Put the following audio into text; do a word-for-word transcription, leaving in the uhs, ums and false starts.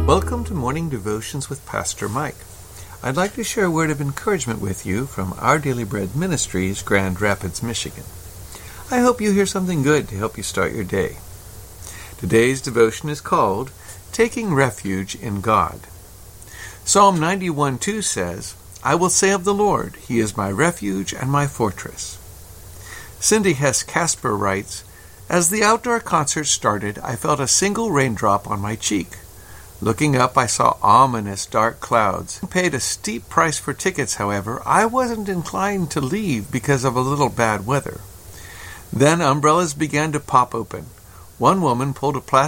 Welcome to Morning Devotions with Pastor Mike. I'd like to share a word of encouragement with you from Our Daily Bread Ministries, Grand Rapids, Michigan. I hope you hear something good to help you start your day. Today's devotion is called Taking Refuge in God. Psalm ninety-one two says, "I will say of the Lord, He is my refuge and my fortress." Cindy Hess Casper writes, "As the outdoor concert started, I felt a single raindrop on my cheek. Looking up, I saw ominous dark clouds. I paid a steep price for tickets, however. I wasn't inclined to leave because of a little bad weather. Then umbrellas began to pop open. One woman pulled a plastic